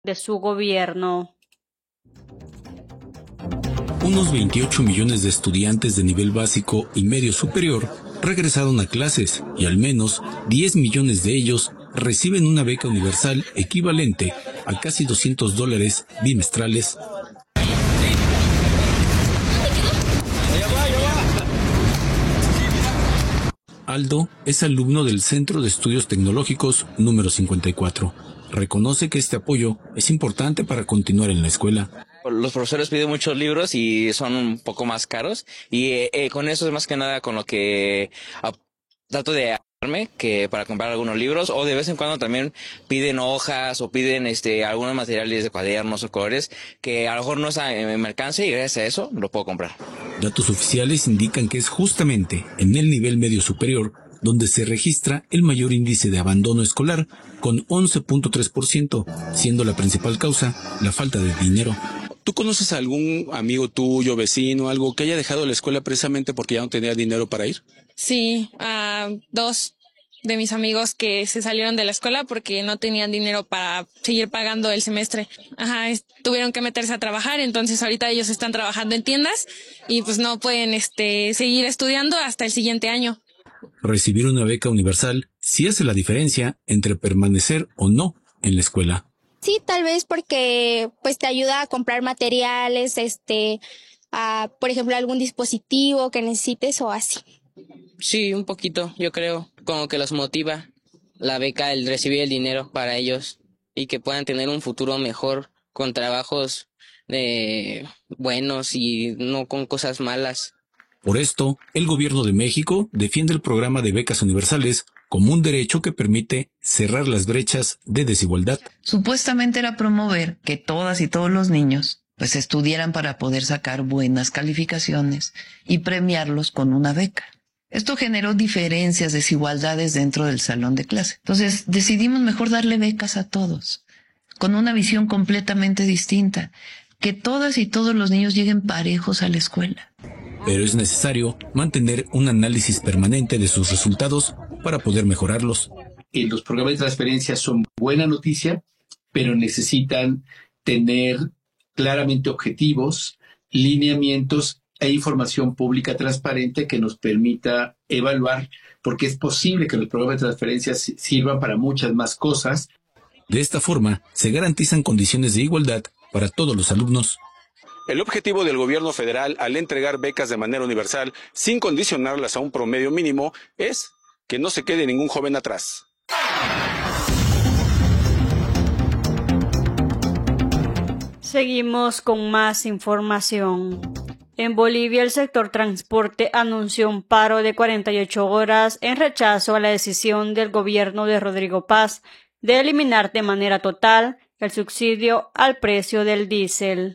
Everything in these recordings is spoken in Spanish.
de su gobierno. Unos 28 millones de estudiantes de nivel básico y medio superior regresaron a clases y al menos 10 millones de ellos reciben una beca universal equivalente a casi $200 bimestrales. Aldo es alumno del Centro de Estudios Tecnológicos número 54. Reconoce que este apoyo es importante para continuar en la escuela. Los profesores piden muchos libros y son un poco más caros y con eso es más que nada con lo que trato de armarme que para comprar algunos libros, o de vez en cuando también piden hojas o piden algunos materiales de cuadernos o colores que a lo mejor no está en mi alcance y gracias a eso lo puedo comprar. Datos oficiales indican que es justamente en el nivel medio superior donde se registra el mayor índice de abandono escolar, con 11.3%, siendo la principal causa la falta de dinero. ¿Tú conoces a algún amigo tuyo, vecino, algo que haya dejado la escuela precisamente porque ya no tenía dinero para ir? Sí, a 2 de mis amigos que se salieron de la escuela porque no tenían dinero para seguir pagando el semestre. Tuvieron que meterse a trabajar, entonces ahorita ellos están trabajando en tiendas y pues no pueden seguir estudiando hasta el siguiente año. Recibir una beca universal sí hace la diferencia entre permanecer o no en la escuela. Sí, tal vez porque pues te ayuda a comprar materiales, por ejemplo, algún dispositivo que necesites o así. Sí, un poquito, yo creo. Como que los motiva la beca, el recibir el dinero para ellos y que puedan tener un futuro mejor con trabajos buenos y no con cosas malas. Por esto, el gobierno de México defiende el programa de becas universales como un derecho que permite cerrar las brechas de desigualdad. Supuestamente era promover que todas y todos los niños pues estudiaran para poder sacar buenas calificaciones y premiarlos con una beca. Esto generó diferencias, desigualdades dentro del salón de clase. Entonces decidimos mejor darle becas a todos, con una visión completamente distinta, que todas y todos los niños lleguen parejos a la escuela. Pero es necesario mantener un análisis permanente de sus resultados para poder mejorarlos. Los programas de transferencia son buena noticia, pero necesitan tener claramente objetivos, lineamientos e información pública transparente que nos permita evaluar, porque es posible que los programas de transferencia sirvan para muchas más cosas. De esta forma, se garantizan condiciones de igualdad para todos los alumnos. El objetivo del gobierno federal al entregar becas de manera universal sin condicionarlas a un promedio mínimo es que no se quede ningún joven atrás. Seguimos con más información. En Bolivia, el sector transporte anunció un paro de 48 horas en rechazo a la decisión del gobierno de Rodrigo Paz de eliminar de manera total el subsidio al precio del diésel.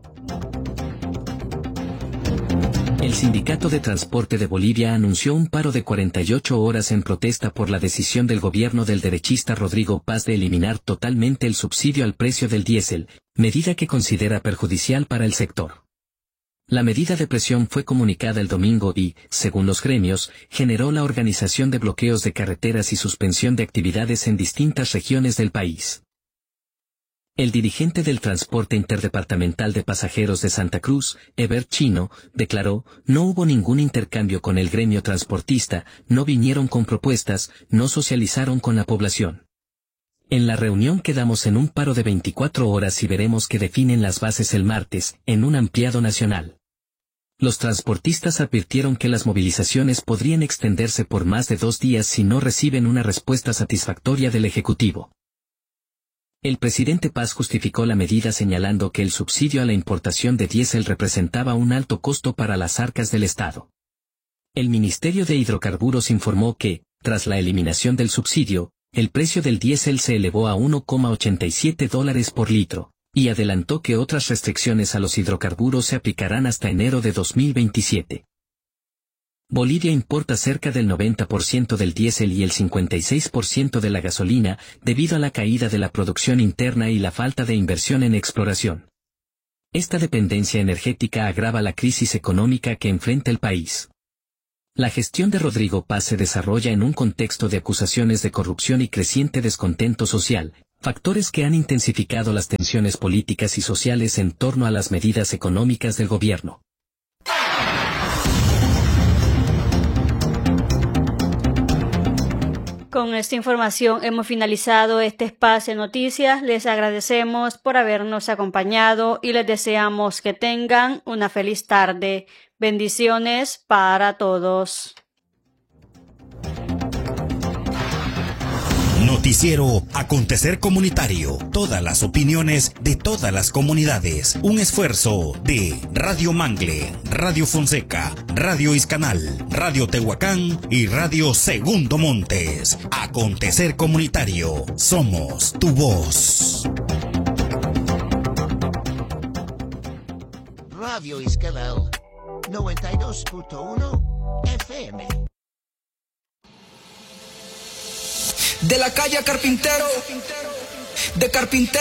El Sindicato de Transporte de Bolivia anunció un paro de 48 horas en protesta por la decisión del gobierno del derechista Rodrigo Paz de eliminar totalmente el subsidio al precio del diésel, medida que considera perjudicial para el sector. La medida de presión fue comunicada el domingo y, según los gremios, generó la organización de bloqueos de carreteras y suspensión de actividades en distintas regiones del país. El dirigente del transporte interdepartamental de pasajeros de Santa Cruz, Eber Chino, declaró: no hubo ningún intercambio con el gremio transportista, no vinieron con propuestas, no socializaron con la población. En la reunión quedamos en un paro de 24 horas y veremos qué definen las bases el martes, en un ampliado nacional. Los transportistas advirtieron que las movilizaciones podrían extenderse por más de 2 días si no reciben una respuesta satisfactoria del Ejecutivo. El presidente Paz justificó la medida señalando que el subsidio a la importación de diésel representaba un alto costo para las arcas del Estado. El Ministerio de Hidrocarburos informó que, tras la eliminación del subsidio, el precio del diésel se elevó a $1,87 por litro, y adelantó que otras restricciones a los hidrocarburos se aplicarán hasta enero de 2027. Bolivia importa cerca del 90% del diésel y el 56% de la gasolina, debido a la caída de la producción interna y la falta de inversión en exploración. Esta dependencia energética agrava la crisis económica que enfrenta el país. La gestión de Rodrigo Paz se desarrolla en un contexto de acusaciones de corrupción y creciente descontento social, factores que han intensificado las tensiones políticas y sociales en torno a las medidas económicas del gobierno. Con esta información hemos finalizado este espacio de noticias. Les agradecemos por habernos acompañado y les deseamos que tengan una feliz tarde. Bendiciones para todos. Noticiero Acontecer Comunitario. Todas las opiniones de todas las comunidades. Un esfuerzo de Radio Mangle, Radio Fonseca, Radio Iscanal, Radio Tehuacán y Radio Segundo Montes. Acontecer Comunitario. Somos tu voz. Radio Iscanal 92.1 FM. De la calle Carpintero, de Carpintero.